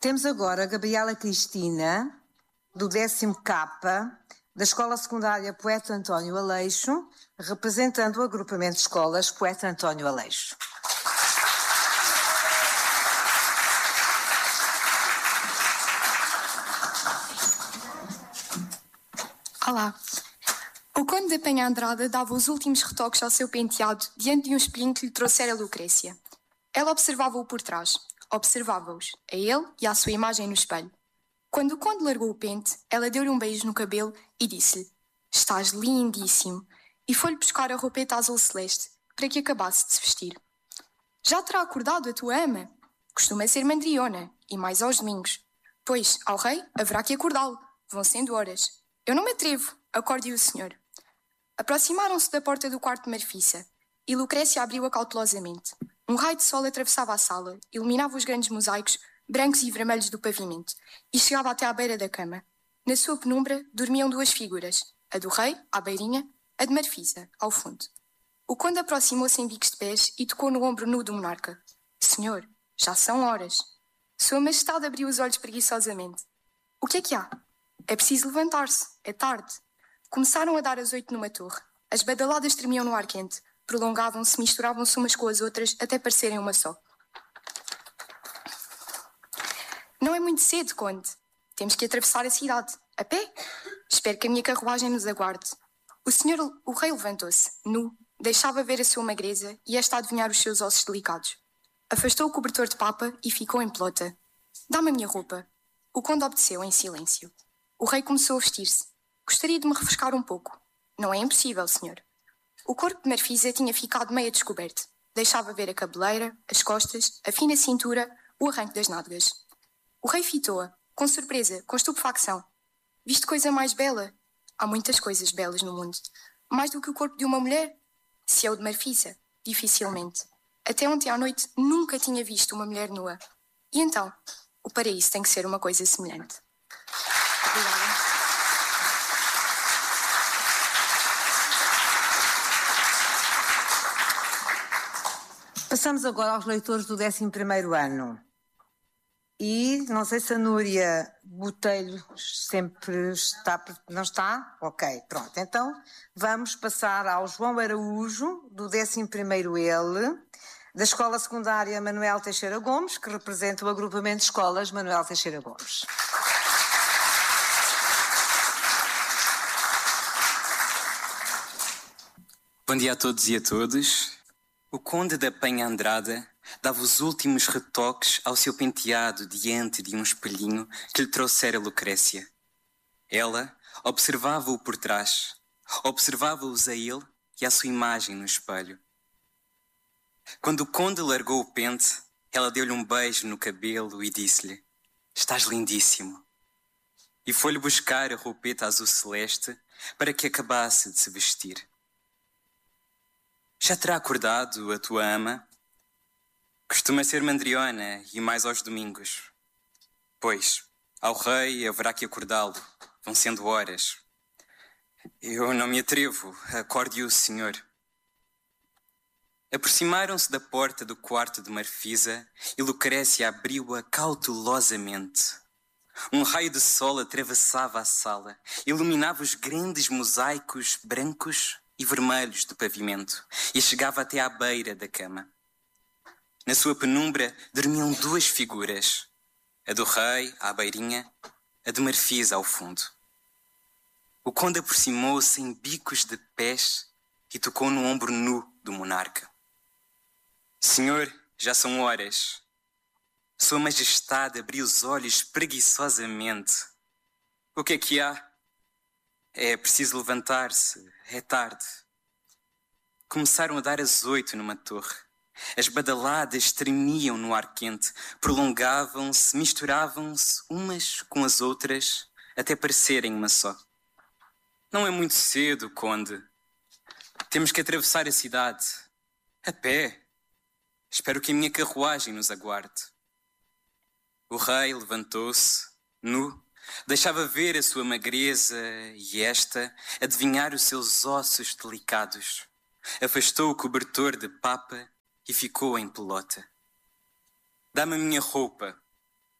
Temos agora a Gabriela Cristina, do 10º K, da Escola Secundária Poeta António Aleixo, representando o agrupamento de escolas Poeta António Aleixo. Olá. O conde da Penha Andrada dava os últimos retoques ao seu penteado diante de um espelhinho que lhe trouxera Lucrécia. Ela observava-o por trás. Observava-os, a ele e à sua imagem no espelho. Quando o conde largou o pente, ela deu-lhe um beijo no cabelo e disse-lhe: "Estás lindíssimo", e foi-lhe buscar a roupeta azul celeste para que acabasse de se vestir. "Já terá acordado a tua ama? Costuma ser mandriona, e mais aos domingos. Pois, ao rei, haverá que acordá-lo. Vão sendo horas. Eu não me atrevo, acorde o senhor." Aproximaram-se da porta do quarto de Marfisa, e Lucrécia abriu-a cautelosamente. Um raio de sol atravessava a sala, iluminava os grandes mosaicos brancos e vermelhos do pavimento, e chegava até à beira da cama. Na sua penumbra dormiam duas figuras, a do rei, à beirinha, a de Marfisa, ao fundo. O conde aproximou-se em bicos de pés e tocou no ombro nu do monarca. "Senhor, já são horas." Sua Majestade abriu os olhos preguiçosamente. "O que é que há?" "É preciso levantar-se, é tarde." Começaram a dar as 8 numa torre. As badaladas tremiam no ar quente, prolongavam-se, misturavam-se umas com as outras, até parecerem uma só. "Não é muito cedo, conde. Temos que atravessar a cidade. A pé? Espero que a minha carruagem nos aguarde." O rei levantou-se, nu, deixava ver a sua magreza e esta adivinhar os seus ossos delicados. Afastou o cobertor de papa e ficou em pelota. "Dá-me a minha roupa." O conde obedeceu em silêncio. O rei começou a vestir-se. "Gostaria de me refrescar um pouco." "Não é impossível, senhor." O corpo de Marfisa tinha ficado meio descoberto. Deixava ver a cabeleira, as costas, a fina cintura, o arranque das nádegas. O rei fitou-a, com surpresa, com estupefacção. "Viste coisa mais bela?" "Há muitas coisas belas no mundo." "Mais do que o corpo de uma mulher?" "Se é o de Marfisa, dificilmente. Até ontem à noite nunca tinha visto uma mulher nua. E então, o paraíso tem que ser uma coisa semelhante." Obrigada. Passamos agora aos leitores do 11º ano. E não sei se a Núria Botelho sempre está... Não está? Ok, pronto. Então vamos passar ao João Araújo, do 11º L, da Escola Secundária Manuel Teixeira Gomes, que representa o agrupamento de escolas Manuel Teixeira Gomes. Bom dia a todos e a todas. O conde da Penha Andrada dava os últimos retoques ao seu penteado diante de um espelhinho que lhe trouxera Lucrécia. Ela observava-o por trás, observava-os a ele e a sua imagem no espelho. Quando o conde largou o pente, ela deu-lhe um beijo no cabelo e disse-lhe: "Estás lindíssimo." E foi-lhe buscar a roupeta azul celeste para que acabasse de se vestir. "Já terá acordado a tua ama? Costuma ser mandriona e mais aos domingos. Pois, ao rei haverá que acordá-lo. Vão sendo horas. Eu não me atrevo, acorde o senhor." Aproximaram-se da porta do quarto de Marfisa e Lucrécia abriu-a cautelosamente. Um raio de sol atravessava a sala, iluminava os grandes mosaicos brancos e vermelhos do pavimento e chegava até à beira da cama. Na sua penumbra dormiam duas figuras, a do rei à beirinha, a de Marfisa ao fundo. O conde aproximou-se em bicos de pés e tocou no ombro nu do monarca. "Senhor, já são horas." Sua Majestade abriu os olhos preguiçosamente. "O que é que há?" "É preciso levantar-se, é tarde." Começaram a dar as 8 numa torre. As badaladas tremiam no ar quente, prolongavam-se, misturavam-se umas com as outras, até parecerem uma só. "Não é muito cedo, conde. Temos que atravessar a cidade. A pé. Espero que a minha carruagem nos aguarde." O rei levantou-se, nu, deixava ver a sua magreza e esta adivinhar os seus ossos delicados. Afastou o cobertor de papa e ficou em pelota. "Dá-me a minha roupa."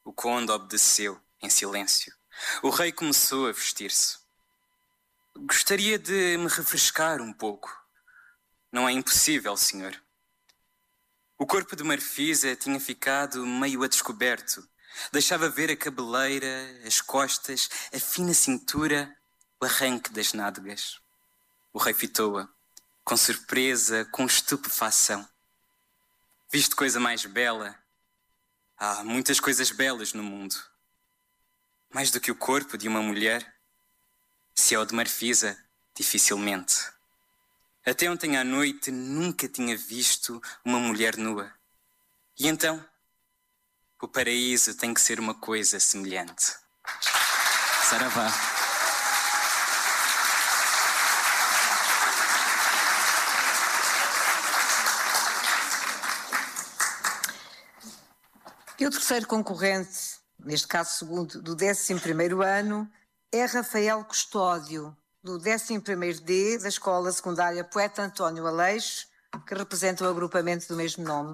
O conde obedeceu, em silêncio. O rei começou a vestir-se. Gostaria de me refrescar um pouco. Não é impossível, senhor. O corpo de Marfisa tinha ficado meio a descoberto. Deixava ver a cabeleira, as costas, a fina cintura, o arranque das nádegas. O rei fitou-a, com surpresa, com estupefação. Viste coisa mais bela? Há muitas coisas belas no mundo. Mais do que o corpo de uma mulher. Se é o de Marfisa, dificilmente. Até ontem à noite nunca tinha visto uma mulher nua. E então, o paraíso tem que ser uma coisa semelhante. Saravá. E o terceiro concorrente, neste caso segundo, do 11º ano, é Rafael Custódio, do 11º D, da Escola Secundária Poeta António Aleixo, que representa o agrupamento do mesmo nome.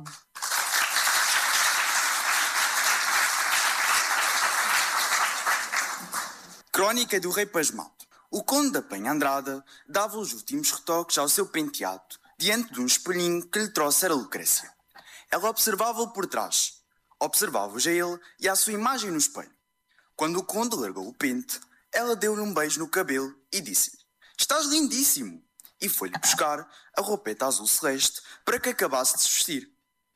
Crónica do Rei Pasmado. O conde da Penha Andrada dava os últimos retoques ao seu penteado, diante de um espelhinho que lhe trouxera Lucrécia. Ela observava-o por trás. Observava-os a ele e à sua imagem no espelho. Quando o conde largou o pente, ela deu-lhe um beijo no cabelo e disse-lhe: "Estás lindíssimo!" E foi-lhe buscar a roupeta azul celeste para que acabasse de se vestir.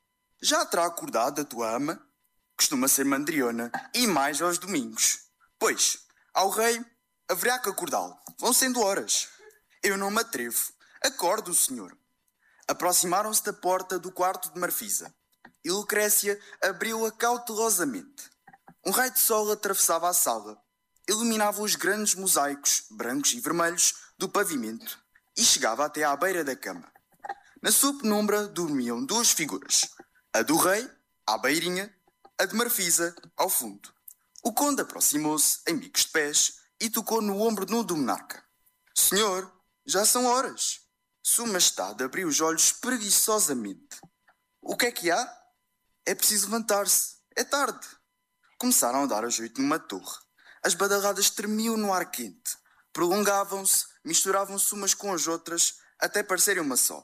"Já terá acordado a tua ama? Costuma ser mandriona e mais aos domingos. Pois, ao rei haverá que acordá-lo. Vão sendo horas." "Eu não me atrevo. Acorde o senhor." Aproximaram-se da porta do quarto de Marfisa e Lucrécia abriu-a cautelosamente. Um raio de sol atravessava a sala, iluminava os grandes mosaicos, brancos e vermelhos, do pavimento e chegava até à beira da cama. Na sua penumbra dormiam duas figuras, a do rei, à beirinha, a de Marfisa, ao fundo. O conde aproximou-se, em bicos de pés, e tocou no ombro nu do monarca. "Senhor, já são horas." Sua Majestade abriu os olhos preguiçosamente. "O que é que há?" "É preciso levantar-se. É tarde." Começaram a dar ajeito numa torre. As badaladas tremiam no ar quente. Prolongavam-se, misturavam-se umas com as outras, até parecerem uma só.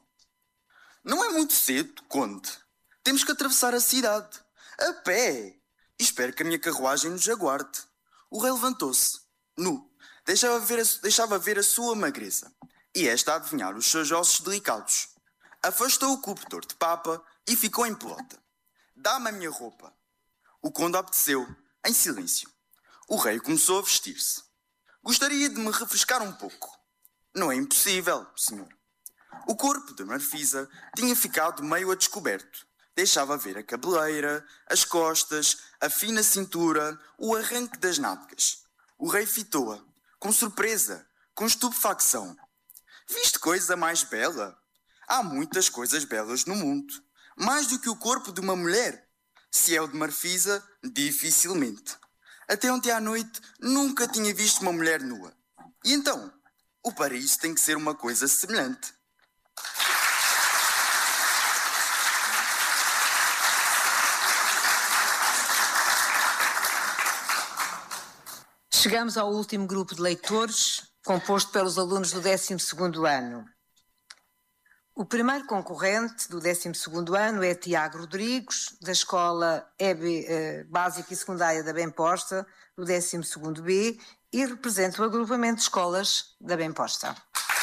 "Não é muito cedo, conde. Temos que atravessar a cidade. A pé. E espero que a minha carruagem nos aguarde." O rei levantou-se, nu. Deixava ver a sua magreza. E esta a adivinhar os seus ossos delicados. Afastou o cobertor de papa e ficou em pelota. "Dá-me a minha roupa." O conde obedeceu, em silêncio. O rei começou a vestir-se. "Gostaria de me refrescar um pouco." "Não é impossível, senhor." O corpo de Marfisa tinha ficado meio a descoberto. Deixava ver a cabeleira, as costas, a fina cintura, o arranque das nádegas. O rei fitou-a, com surpresa, com estupefacção. "Viste coisa mais bela? Há muitas coisas belas no mundo. Mais do que o corpo de uma mulher. Se é o de Marfisa, dificilmente. Até ontem à noite nunca tinha visto uma mulher nua. E então, o paraíso tem que ser uma coisa semelhante." Chegamos ao último grupo de leitores, composto pelos alunos do 12º ano. O primeiro concorrente do 12º ano é Tiago Rodrigues, da Escola Básica e Secundária da Bem-Posta, do 12º B, e representa o agrupamento de escolas da Bem-Posta.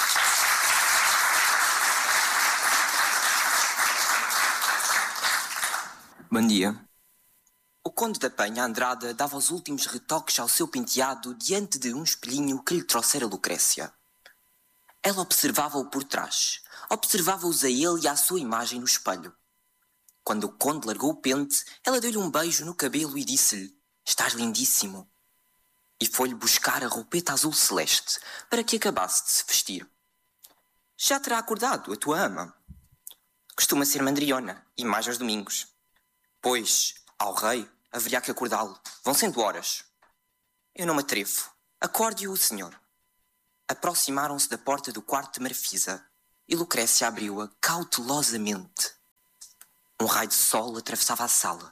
Bom dia. O conde da Penha Andrada dava os últimos retoques ao seu penteado diante de um espelhinho que lhe trouxera Lucrécia. Ela observava-o por trás. Observava-os a ele e à sua imagem no espelho. Quando o conde largou o pente, ela deu-lhe um beijo no cabelo e disse-lhe: "Estás lindíssimo." E foi-lhe buscar a roupeta azul celeste para que acabasse de se vestir. "Já terá acordado a tua ama? Costuma ser mandriona e mais aos domingos. Pois, ao rei haveria que acordá-lo. Vão sendo horas." "Eu não me atrevo. Acorde-o o senhor." Aproximaram-se da porta do quarto de Marfisa e Lucrécia abriu-a cautelosamente. Um raio de sol atravessava a sala,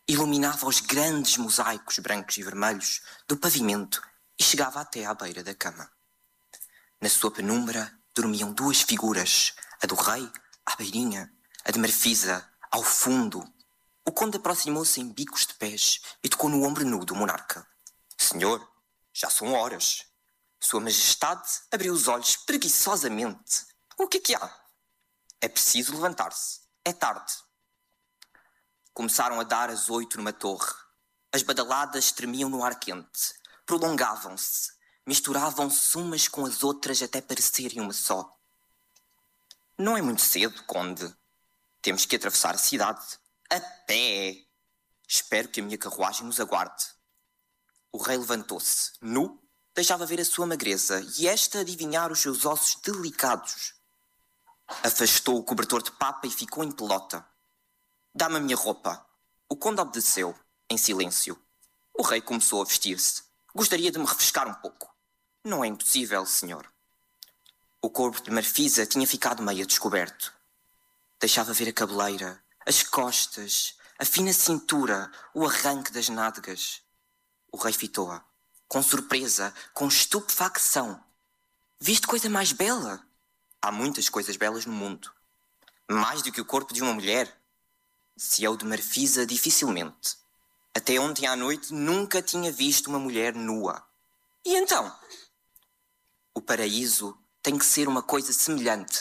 iluminava os grandes mosaicos brancos e vermelhos do pavimento e chegava até à beira da cama. Na sua penumbra dormiam duas figuras, a do rei, à beirinha, a de Marfisa, ao fundo. O conde aproximou-se em bicos de pés e tocou no ombro nu do monarca. Senhor, já são horas. Sua Majestade abriu os olhos preguiçosamente. O que há? É preciso levantar-se. É tarde. Começaram a dar as 8 numa torre. As badaladas tremiam no ar quente. Prolongavam-se. Misturavam-se umas com as outras até parecerem uma só. Não é muito cedo, conde. Temos que atravessar a cidade. A pé. Espero que a minha carruagem nos aguarde. O rei levantou-se. Nu, deixava ver a sua magreza e esta adivinhar os seus ossos delicados. Afastou o cobertor de papa e ficou em pelota. Dá-me a minha roupa. O conde obedeceu, em silêncio. O rei começou a vestir-se. Gostaria de me refrescar um pouco. Não é impossível, senhor. O corpo de Marfisa tinha ficado meio descoberto. Deixava ver a cabeleira, as costas, a fina cintura, o arranque das nádegas. O rei fitou-a, com surpresa, com estupefacção. Viste coisa mais bela? Há muitas coisas belas no mundo. Mais do que o corpo de uma mulher. Se é o de Marfisa, dificilmente. Até ontem à noite nunca tinha visto uma mulher nua. E então? O paraíso tem que ser uma coisa semelhante.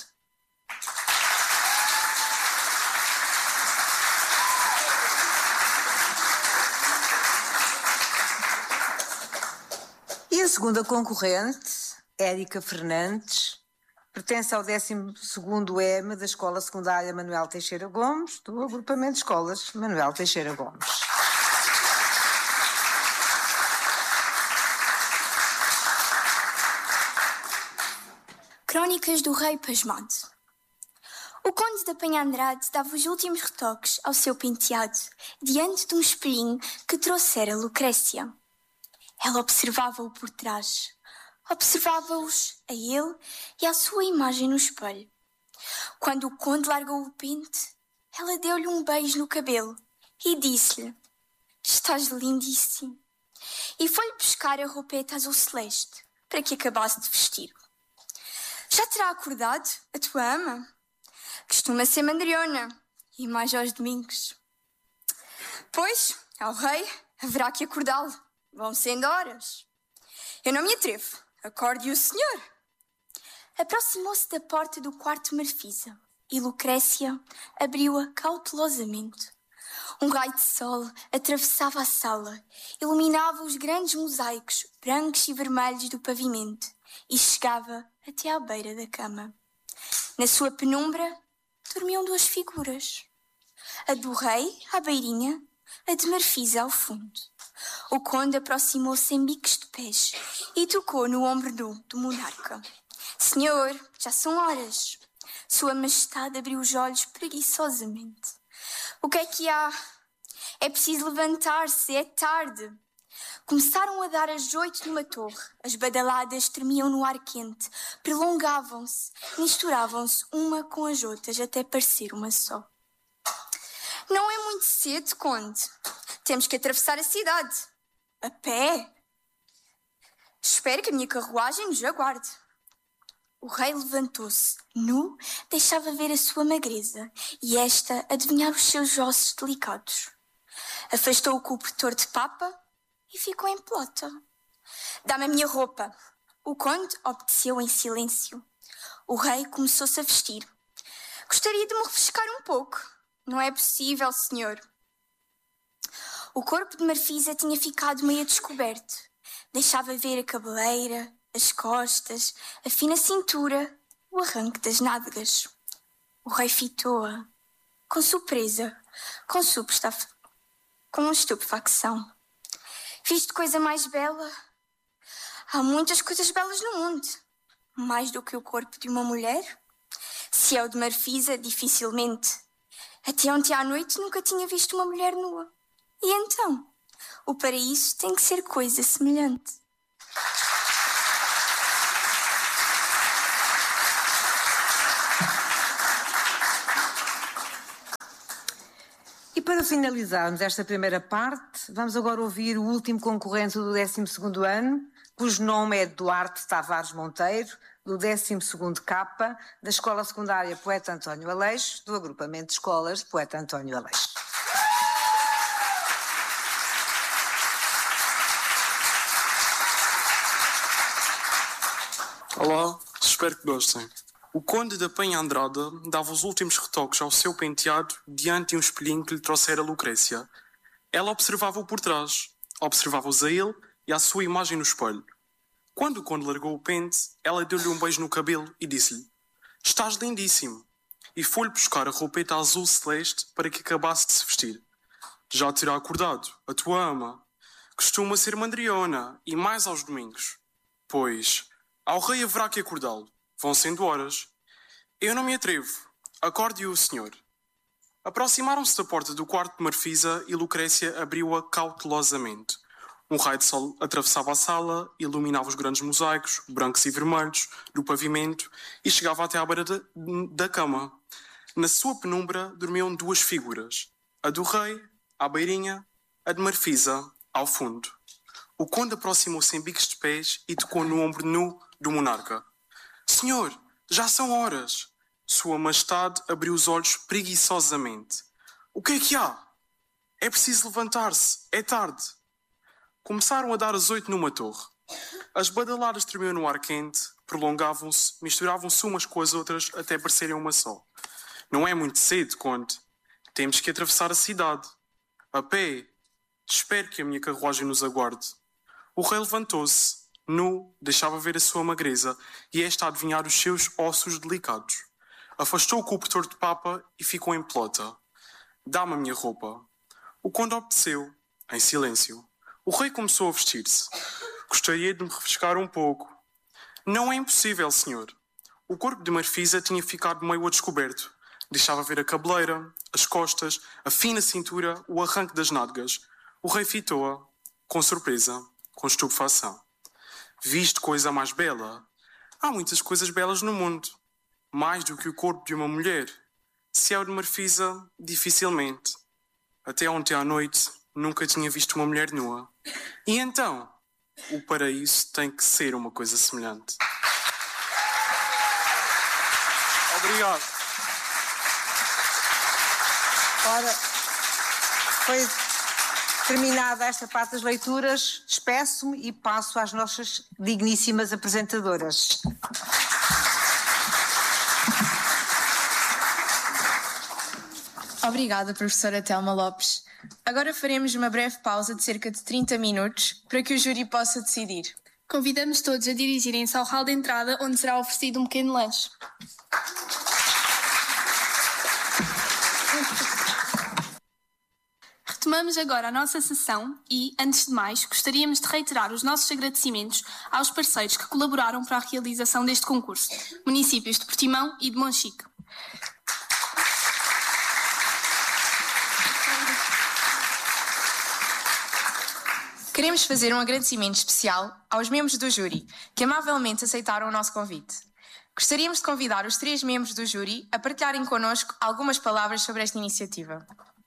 E a segunda concorrente, Érica Fernandes, pertence ao 12º EMA da Escola Secundária Manuel Teixeira Gomes, do agrupamento de escolas Manuel Teixeira Gomes. Crónicas do Rei Pasmado. O conde da Penha Andrade dava os últimos retoques ao seu penteado diante de um espelhinho que trouxera Lucrécia. Ela observava-o por trás. Observava-os a ele e à sua imagem no espelho. Quando o conde largou o pente, ela deu-lhe um beijo no cabelo e disse-lhe: "Estás lindíssimo." E foi-lhe buscar a roupeta azul celeste para que acabasse de vestir. "Já terá acordado a tua ama? Costuma ser mandriona e mais aos domingos." "Pois, ao rei haverá que acordá-lo. Vão sendo horas." "Eu não me atrevo. Acorde o senhor." Aproximou-se da porta do quarto de Marfisa e Lucrécia abriu-a cautelosamente. Um raio de sol atravessava a sala, iluminava os grandes mosaicos brancos e vermelhos do pavimento e chegava até à beira da cama. Na sua penumbra dormiam duas figuras. A do rei à beirinha, a de Marfisa ao fundo. O conde aproximou-se em bicos de pés e tocou no ombro do monarca. "Senhor, já são horas." Sua Majestade abriu os olhos preguiçosamente. "O que há? É preciso levantar-se, é tarde." Começaram a dar as 8 numa torre. As badaladas tremiam no ar quente, prolongavam-se, misturavam-se uma com as outras até parecer uma só. "Não é muito cedo, conde. Temos que atravessar a cidade. A pé. Espero que a minha carruagem nos aguarde." O rei levantou-se, nu, deixava ver a sua magreza e esta adivinhar os seus ossos delicados. Afastou o cobertor de papa e ficou em pelota. "Dá-me a minha roupa." O conde obedeceu em silêncio. O rei começou-se a vestir. "Gostaria de me refrescar um pouco." "Não é possível, senhor." O corpo de Marfisa tinha ficado meio descoberto. Deixava ver a cabeleira, as costas, a fina cintura, o arranque das nádegas. O rei fitou-a, com surpresa, com estupefacção. "Viste coisa mais bela? Há muitas coisas belas no mundo. Mais do que o corpo de uma mulher. Se é o de Marfisa, dificilmente. Até ontem à noite nunca tinha visto uma mulher nua. E então, o paraíso tem que ser coisa semelhante." para finalizarmos esta primeira parte, vamos agora ouvir o último concorrente do 12º ano, cujo nome é Duarte Tavares Monteiro, do 12º K, da Escola Secundária Poeta António Aleixo, do agrupamento de escolas de Poeta António Aleixo. Olá, espero que gostem. O conde da Penha Andrada dava os últimos retoques ao seu penteado diante de um espelhinho que lhe trouxera Lucrécia. Ela observava-o por trás, observava-os a ele e a sua imagem no espelho. Quando o conde largou o pente, ela deu-lhe um beijo no cabelo e disse-lhe: "Estás lindíssimo!" E foi-lhe buscar a roupeta azul celeste para que acabasse de se vestir. "Já terá acordado, a tua ama. Costuma ser mandriona e mais aos domingos. Pois, ao rei haverá que acordá-lo. Vão sendo horas." "Eu não me atrevo. Acorde-o, senhor." Aproximaram-se da porta do quarto de Marfisa e Lucrécia abriu-a cautelosamente. Um raio de sol atravessava a sala, iluminava os grandes mosaicos, brancos e vermelhos, do pavimento e chegava até à beira da cama. Na sua penumbra dormiam duas figuras. A do rei, à beirinha, a de Marfisa, ao fundo. O conde aproximou-se em bicos de pés e tocou no ombro nu do monarca. "Senhor, já são horas." Sua Majestade abriu os olhos preguiçosamente. "O que é que há?" "É preciso levantar-se. É tarde." Começaram a dar as 8 numa torre. As badaladas tremiam no ar quente, prolongavam-se, misturavam-se umas com as outras até parecerem uma só. "Não é muito cedo, conde. Temos que atravessar a cidade. A pé. Espero que a minha carruagem nos aguarde." O rei levantou-se. Nu, deixava ver a sua magreza e esta a adivinhar os seus ossos delicados. Afastou o cobertor de papa e ficou em pelota. "Dá-me a minha roupa." O conde obedeceu, em silêncio. O rei começou a vestir-se. "Gostaria de me refrescar um pouco." "Não é impossível, senhor." O corpo de Marfisa tinha ficado meio a descoberto. Deixava ver a cabeleira, as costas, a fina cintura, o arranque das nádegas. O rei fitou-a, com surpresa, com estupefação. "Viste coisa mais bela?" "Há muitas coisas belas no mundo. Mais do que o corpo de uma mulher. Se é o de Marfisa, dificilmente. Até ontem à noite, nunca tinha visto uma mulher nua. E então, o paraíso tem que ser uma coisa semelhante." Obrigado. Ora, foi terminada esta parte das leituras, despeço-me e passo às nossas digníssimas apresentadoras. Obrigada, professora Telma Lopes. Agora faremos uma breve pausa de cerca de 30 minutos para que o júri possa decidir. Convidamos todos a dirigirem-se ao hall de entrada, onde será oferecido um pequeno lanche. Retomamos agora a nossa sessão e, antes de mais, gostaríamos de reiterar os nossos agradecimentos aos parceiros que colaboraram para a realização deste concurso, municípios de Portimão e de Monchique. Queremos fazer um agradecimento especial aos membros do júri, que amavelmente aceitaram o nosso convite. Gostaríamos de convidar os 3 membros do júri a partilharem connosco algumas palavras sobre esta iniciativa.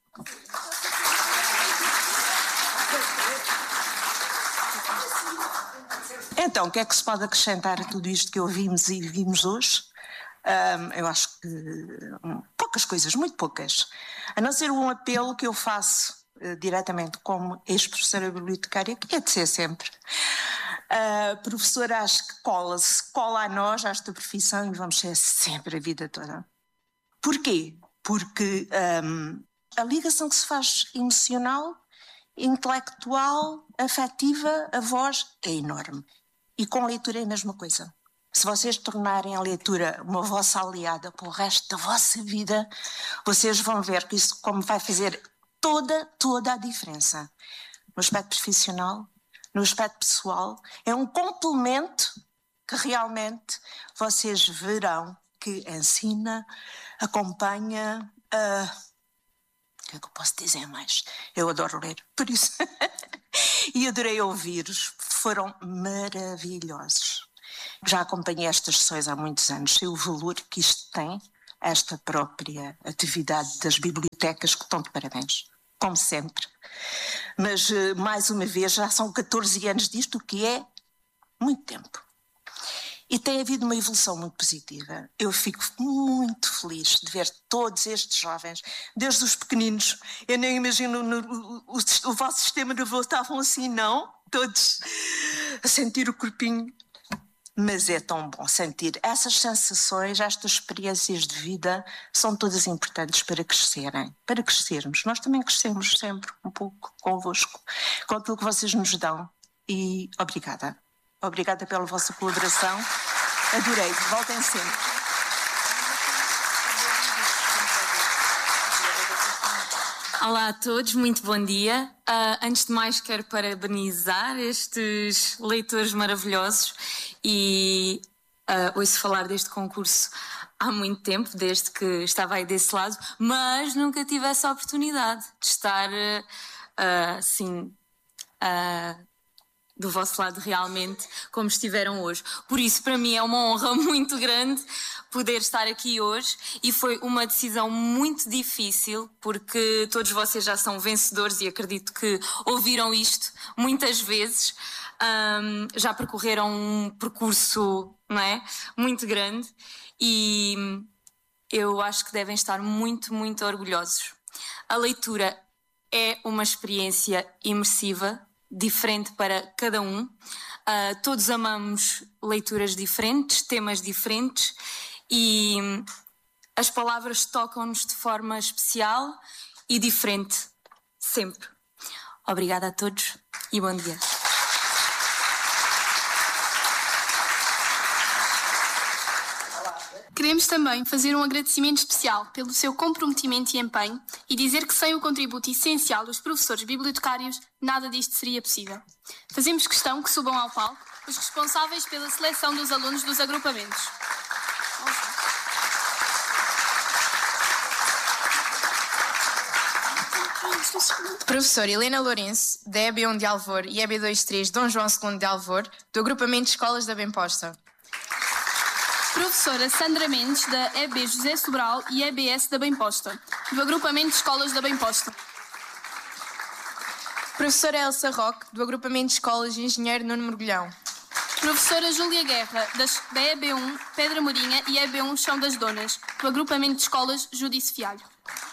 Então, o que é que se pode acrescentar a tudo isto que ouvimos e vimos hoje? Eu acho que poucas coisas, muito poucas. A não ser um apelo que eu faço diretamente como ex-professora bibliotecária, que é de ser sempre. Professora, acho que cola a nós, a esta profissão, e vamos ser sempre a vida toda. Porquê? Porque a ligação que se faz emocional, intelectual, afetiva, a voz é enorme. E com a leitura é a mesma coisa. Se vocês tornarem a leitura uma vossa aliada para o resto da vossa vida, vocês vão ver que isso como vai fazer toda a diferença. No aspecto profissional, no aspecto pessoal, é um complemento que realmente vocês verão que ensina, acompanha. O que é que eu posso dizer mais? Eu adoro ler, por isso. E adorei ouvir-os, foram maravilhosos. Já acompanhei estas sessões há muitos anos, sei o valor que isto tem esta própria atividade das bibliotecas, que estão de parabéns, como sempre. Mas, mais uma vez, já são 14 anos disto, o que é muito tempo. E tem havido uma evolução muito positiva. Eu fico muito feliz de ver todos estes jovens, desde os pequeninos. Eu nem imagino o vosso sistema nervoso, estavam assim, não? Todos a sentir o corpinho. Mas é tão bom sentir essas sensações, estas experiências de vida, são todas importantes para crescerem, para crescermos. Nós também crescemos sempre um pouco convosco, com aquilo que vocês nos dão. E obrigada. Obrigada pela vossa colaboração. Adorei. Voltem sempre. Olá a todos, muito bom dia. Antes de mais, quero parabenizar estes leitores maravilhosos e ouço falar deste concurso há muito tempo, desde que estava aí desse lado, mas nunca tive essa oportunidade de estar assim do vosso lado realmente como estiveram hoje. Por isso, para mim é uma honra muito grande poder estar aqui hoje e foi uma decisão muito difícil porque todos vocês já são vencedores e acredito que ouviram isto muitas vezes. Já percorreram um percurso, não é? Muito grande e eu acho que devem estar muito, muito orgulhosos. A leitura é uma experiência imersiva, diferente para cada um. Todos amamos leituras diferentes, temas diferentes e as palavras tocam-nos de forma especial e diferente, sempre. Obrigada a todos e bom dia. Queremos também fazer um agradecimento especial pelo seu comprometimento e empenho e dizer que sem o contributo essencial dos professores bibliotecários, nada disto seria possível. Fazemos questão que subam ao palco os responsáveis pela seleção dos alunos dos agrupamentos. Professora Helena Lourenço, da EB1 de Alvor e EB23 Dom João II de Alvor, do agrupamento de escolas da Bem-Posta. Professora Sandra Mendes, da EB José Sobral e EBS da Bem-Posta, do agrupamento de escolas da Bem-Posta. Professora Elsa Roque, do agrupamento de escolas de Engenheiro Nuno Mergulhão. Professora Júlia Guerra, da EB1 Pedra Morinha e EB1 Chão das Donas, do agrupamento de escolas Judice Fialho.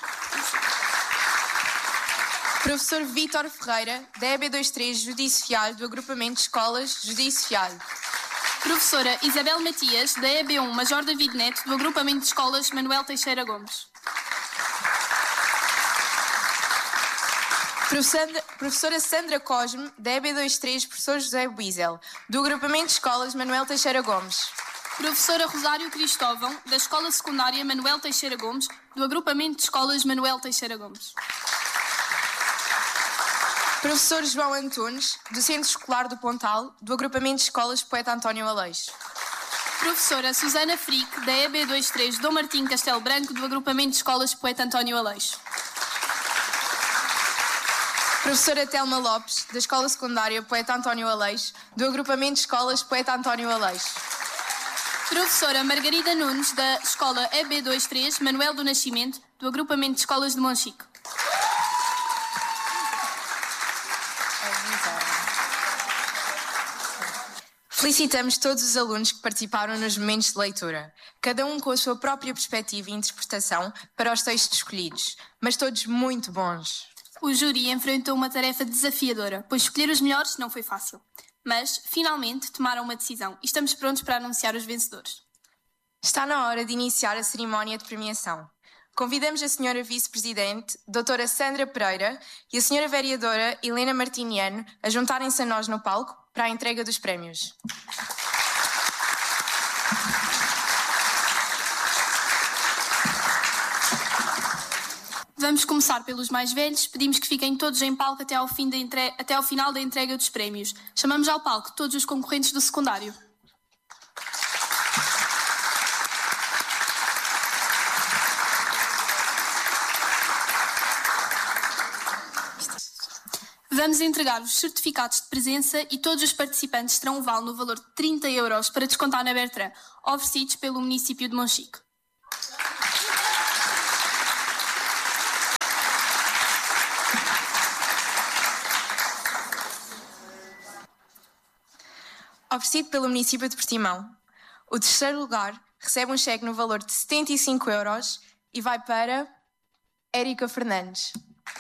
Professor Vítor Ferreira, da EB23 Judice Fialho, do agrupamento de escolas Judice Fialho. Professora Isabel Matias, da EB1 Major David Neto, do agrupamento de escolas Manuel Teixeira Gomes. Professora Sandra Cosme, da EB23 Professor José Wiesel, do agrupamento de escolas Manuel Teixeira Gomes. Professora Rosário Cristóvão, da Escola Secundária Manuel Teixeira Gomes, do agrupamento de escolas Manuel Teixeira Gomes. Professor João Antunes, do Centro Escolar do Pontal, do agrupamento de escolas Poeta António Aleixo. Professora Susana Frick, da EB23 Dom Martim Castelo Branco, do agrupamento de escolas Poeta António Aleixo. Professora Telma Lopes, da Escola Secundária Poeta António Aleixo, do agrupamento de escolas Poeta António Aleixo. Professora Margarida Nunes, da Escola EB23 Manuel do Nascimento, do agrupamento de escolas de Monchique. Felicitamos todos os alunos que participaram nos momentos de leitura, cada um com a sua própria perspectiva e interpretação para os textos escolhidos, mas todos muito bons. O júri enfrentou uma tarefa desafiadora, pois escolher os melhores não foi fácil. Mas, finalmente, tomaram uma decisão e estamos prontos para anunciar os vencedores. Está na hora de iniciar a cerimónia de premiação. Convidamos a Sra. Vice-Presidente, Dra. Sandra Pereira e a Sra. Vereadora Helena Martiniano a juntarem-se a nós no palco para a entrega dos prémios. Vamos começar pelos mais velhos. Pedimos que fiquem todos em palco até ao final da entrega dos prémios. Chamamos ao palco todos os concorrentes do secundário. Vamos entregar os certificados de presença e todos os participantes terão um vale no valor de 30 € para descontar na Bertrand, oferecidos pelo município de Monchique. Oferecido pelo município de Portimão. O terceiro lugar recebe um cheque no valor de 75 euros e vai para Érica Fernandes.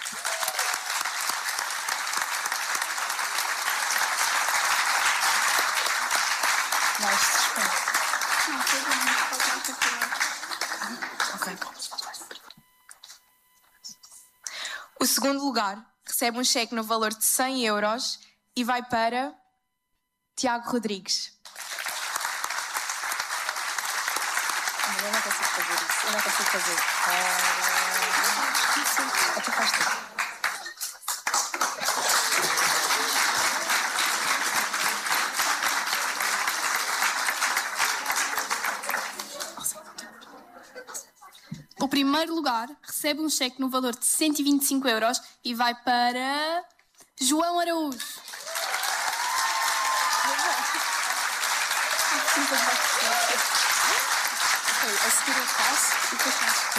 O segundo lugar recebe um cheque no valor de 100 euros e vai para Tiago Rodrigues. Eu não consigo fazer isso. Eu não consigo fazer. Tu faz tudo. O primeiro lugar recebe um cheque no valor de 125 euros e vai para João Araújo. A seguir eu faço e depois faço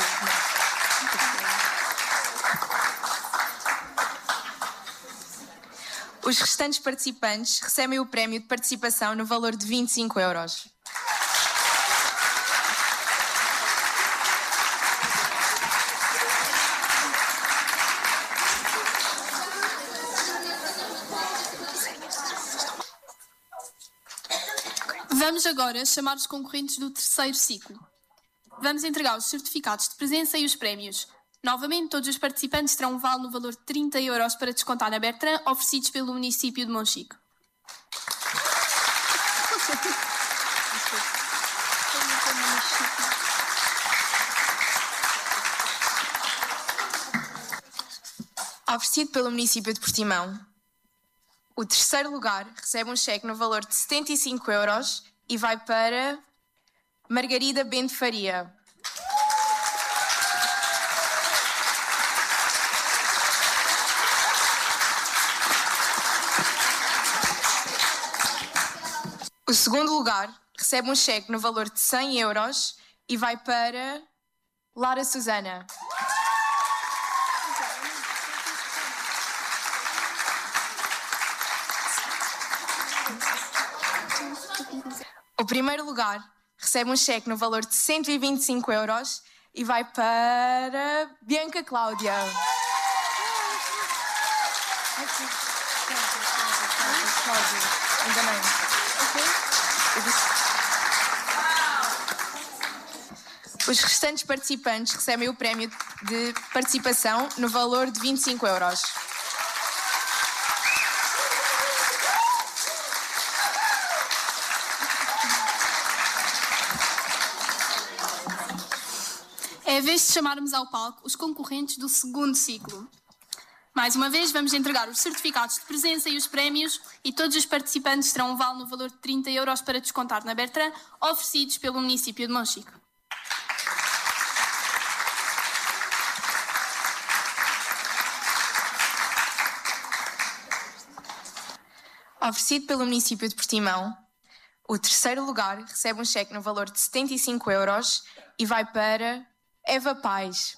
tudo. Os restantes participantes recebem o prémio de participação no valor de 25 euros. Vamos agora chamar os concorrentes do terceiro ciclo. Vamos entregar os certificados de presença e os prémios. Novamente, todos os participantes terão um vale no valor de 30 euros para descontar na Bertrand, oferecidos pelo município de Monchique. Oferecido pelo município de Portimão. O terceiro lugar recebe um cheque no valor de 75 euros e vai para Margarida Bento Faria. O segundo lugar recebe um cheque no valor de 100 euros e vai para Lara Susana. O primeiro lugar recebe um cheque no valor de 125 euros e vai para Bianca Cláudia. Enganei. Os restantes participantes recebem o prémio de participação no valor de 25 euros. É a vez de chamarmos ao palco os concorrentes do segundo ciclo. Mais uma vez, vamos entregar os certificados de presença e os prémios e todos os participantes terão um vale no valor de 30 euros para descontar na Bertrand, oferecidos pelo município de Monchique. Oferecido pelo município de Portimão, o terceiro lugar recebe um cheque no valor de 75 euros e vai para Eva Paz.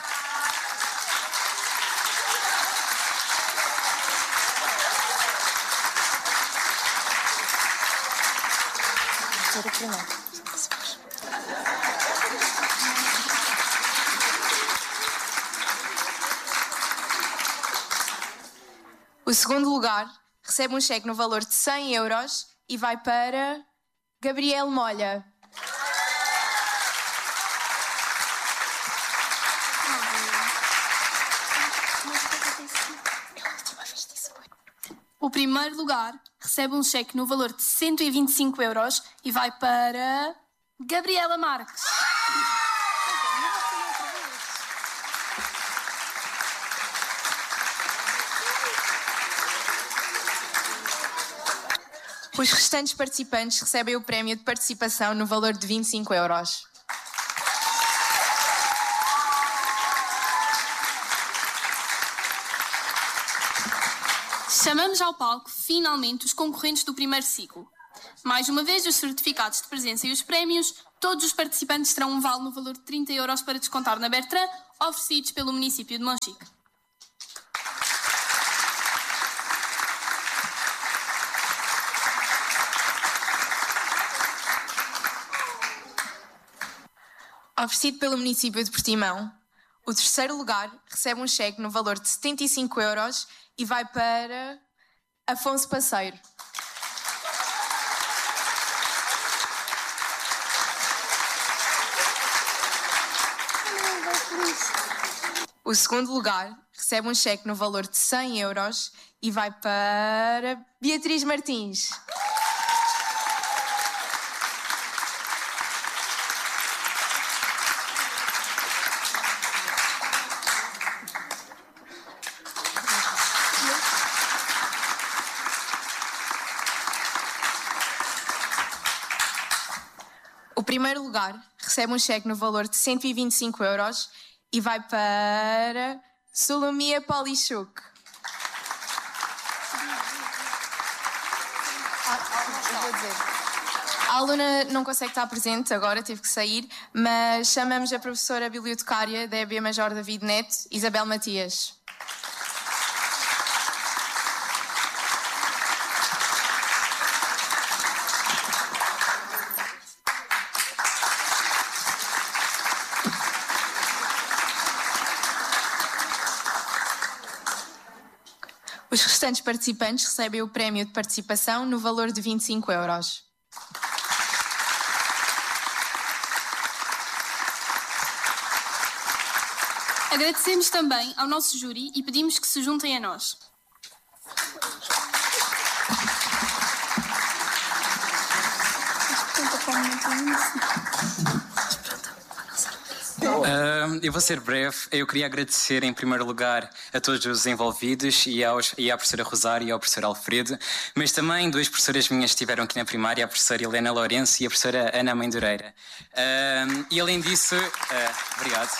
O segundo lugar recebe um cheque no valor de 100 euros e vai para Gabriel Molha. O primeiro lugar recebe um cheque no valor de 125 euros e vai para Gabriela Marques. Os restantes participantes recebem o prémio de participação no valor de 25 euros. Chamamos ao palco, finalmente, os concorrentes do primeiro ciclo. Mais uma vez, os certificados de presença e os prémios, todos os participantes terão um vale no valor de 30 euros para descontar na Bertrand, oferecidos pelo município de Monchique. Oferecido pelo município de Portimão, o terceiro lugar recebe um cheque no valor de 75 euros e vai para Afonso Passeiro. O segundo lugar recebe um cheque no valor de 100 euros e vai para Beatriz Martins. O primeiro lugar recebe um cheque no valor de 125 euros e vai para Solomia Polichuk. A aluna não consegue estar presente agora, teve que sair, mas chamamos a professora bibliotecária da EB Major David Neto, Isabel Matias. Os restantes participantes recebem o prémio de participação no valor de 25 euros. Agradecemos também ao nosso júri e pedimos que se juntem a nós. Eu vou ser breve. Eu queria agradecer em primeiro lugar a todos os envolvidos e à professora Rosário e ao professor Alfredo, mas também duas professoras minhas estiveram aqui na primária, a professora Helena Lourenço e a professora Ana Mendoreira. E além disso... Obrigado.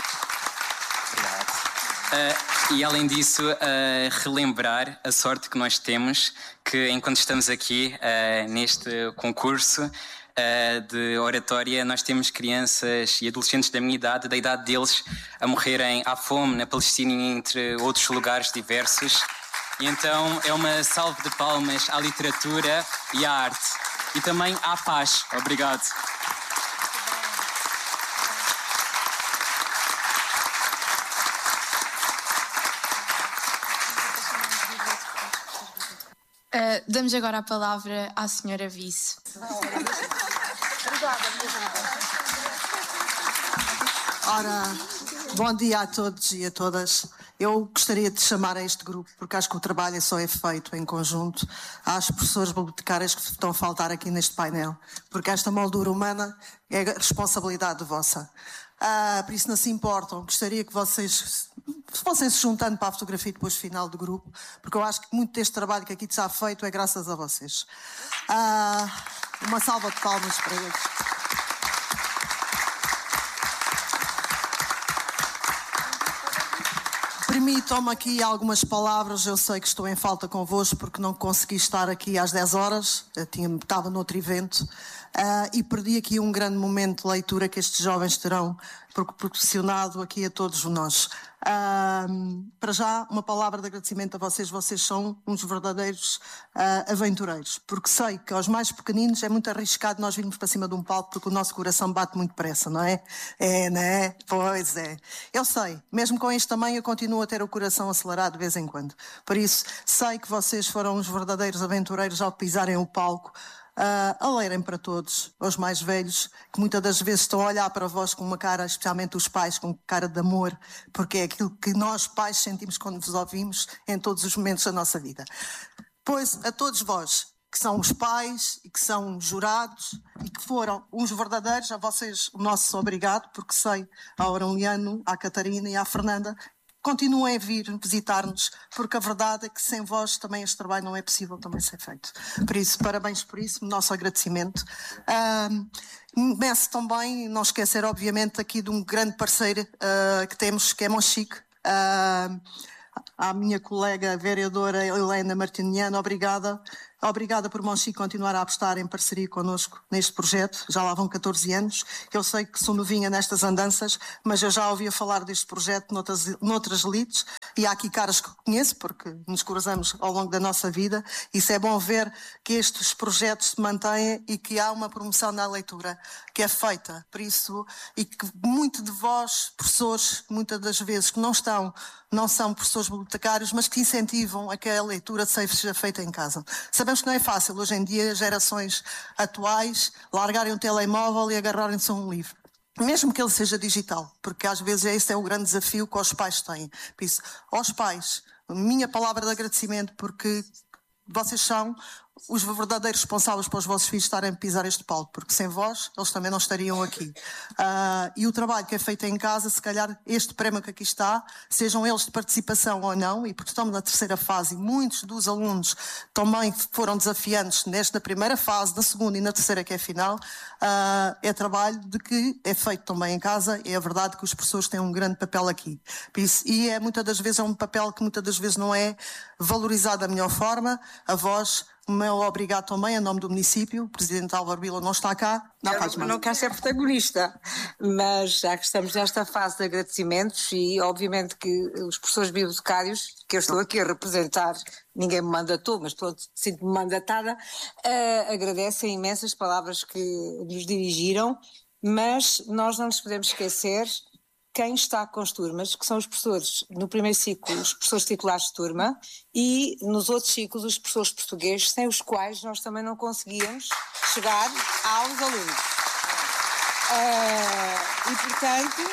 E além disso, relembrar a sorte que nós temos que enquanto estamos aqui neste concurso de oratória, nós temos crianças e adolescentes da minha idade, da idade deles, a morrerem à fome na Palestina e entre outros lugares diversos. E então é uma salva de palmas à literatura e à arte. E também à paz. Obrigado. Damos agora a palavra à senhora Vice. Ora, bom dia a todos e a todas. Eu gostaria de chamar a este grupo, porque acho que o trabalho só é feito em conjunto, às professoras bibliotecárias que estão a faltar aqui neste painel, porque esta moldura humana é responsabilidade vossa. Por isso não se importam, gostaria que vocês fossem se juntando para a fotografia depois final do grupo, porque eu acho que muito deste trabalho que aqui está feito é graças a vocês. Uma salva de palmas para eles. Permitam-me aqui algumas palavras, eu sei que estou em falta convosco porque não consegui estar aqui às 10 horas, estava noutro evento, e perdi aqui um grande momento de leitura que estes jovens terão proporcionado aqui a todos nós. Para já, uma palavra de agradecimento a vocês. Vocês são uns verdadeiros aventureiros, porque sei que aos mais pequeninos é muito arriscado nós virmos para cima de um palco porque o nosso coração bate muito depressa, não é? Não é? Pois é. Eu sei, mesmo com este tamanho eu continuo a ter o coração acelerado de vez em quando. Por isso, sei que vocês foram uns verdadeiros aventureiros ao pisarem o palco, a lerem para todos, aos mais velhos, que muitas das vezes estão a olhar para vós com uma cara, especialmente os pais, com cara de amor, porque é aquilo que nós pais sentimos quando vos ouvimos em todos os momentos da nossa vida. Pois a todos vós, que são os pais e que são jurados e que foram uns verdadeiros, a vocês o nosso obrigado, porque sei ao Aureliano, à Catarina e à Fernanda, continuem a vir visitar-nos, porque a verdade é que sem vós também este trabalho não é possível também ser feito. Por isso, parabéns por isso, nosso agradecimento. Começo também, não esquecer obviamente aqui de um grande parceiro que temos, que é Monchique, à minha colega vereadora Helena Martiniano, obrigada. Obrigada por Monchique continuar a apostar em parceria connosco neste projeto. Já lá vão 14 anos. Eu sei que sou novinha nestas andanças, mas eu já ouvia falar deste projeto noutras elites e há aqui caras que conheço porque nos cruzamos ao longo da nossa vida. Isso é bom ver que estes projetos se mantêm e que há uma promoção na leitura que é feita. Por isso, e que muito de vós, professores, muitas das vezes que não são professores bibliotecários, mas que incentivam a que a leitura seja feita em casa. Sabemos que não é fácil hoje em dia, gerações atuais, largarem o telemóvel e agarrarem-se a um livro. Mesmo que ele seja digital, porque às vezes esse é o grande desafio que os pais têm. Por isso, aos pais, minha palavra de agradecimento, porque vocês são os verdadeiros responsáveis para os vossos filhos estarem a pisar este palco, porque sem vós eles também não estariam aqui. E o trabalho que é feito em casa, se calhar este prémio que aqui está, sejam eles de participação ou não, e porque estamos na terceira fase e muitos dos alunos também foram desafiantes nesta primeira fase, na segunda e na terceira que é final, é trabalho de que é feito também em casa. É verdade que os professores têm um grande papel aqui. E muitas das vezes é um papel que muitas das vezes não é valorizado da melhor forma. A vós, o meu obrigado também, em nome do município. O Presidente Álvaro Vila não está cá. Não quero ser protagonista, mas já que estamos nesta fase de agradecimentos e obviamente que os professores bibliotecários, que eu estou aqui a representar, ninguém me mandatou, mas pronto, sinto-me mandatada, agradecem imensas palavras que nos dirigiram, mas nós não nos podemos esquecer quem está com as turmas, que são os professores, no primeiro ciclo, os professores titulares de turma, e nos outros ciclos, os professores portugueses, sem os quais nós também não conseguíamos chegar aos alunos. E, portanto,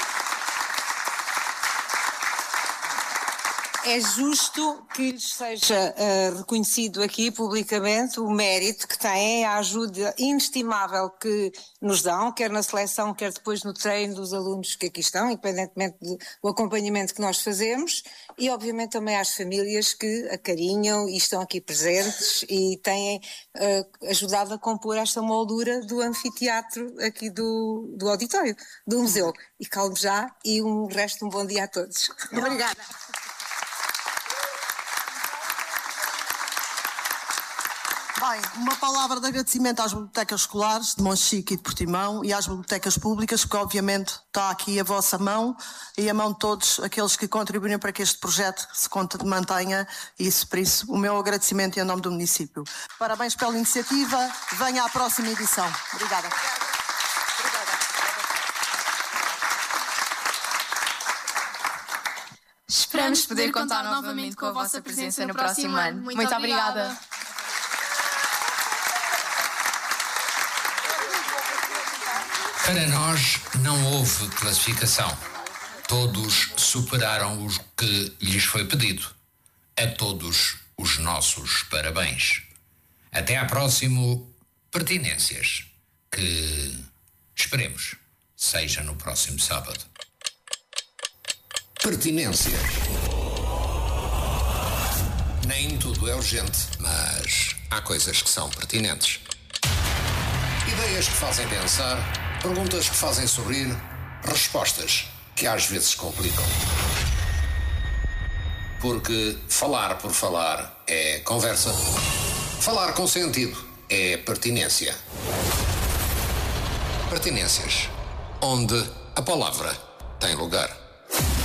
é justo que lhes seja reconhecido aqui publicamente o mérito que têm, a ajuda inestimável que nos dão, quer na seleção, quer depois no treino dos alunos que aqui estão, independentemente do acompanhamento que nós fazemos, e obviamente também às famílias que acarinham e estão aqui presentes e têm ajudado a compor esta moldura do anfiteatro aqui do auditório, do museu. E calmo já, e um bom dia a todos. Obrigada. Bem, uma palavra de agradecimento às bibliotecas escolares de Monchique e de Portimão e às bibliotecas públicas, que obviamente está aqui a vossa mão e a mão de todos aqueles que contribuíram para que este projeto se mantenha. Por isso, o meu agradecimento em nome do município. Parabéns pela iniciativa, venha à próxima edição. Obrigada. Esperamos poder contar novamente com a vossa presença no próximo ano. Muito obrigada. Para nós não houve classificação. Todos superaram o que lhes foi pedido. A todos os nossos parabéns. Até à próxima Pertinências, que esperemos seja no próximo sábado. Pertinências. Nem tudo é urgente, mas há coisas que são pertinentes. Ideias que fazem pensar, perguntas que fazem sorrir, respostas que às vezes complicam. Porque falar por falar é conversa. Falar com sentido é pertinência. Pertinências, onde a palavra tem lugar.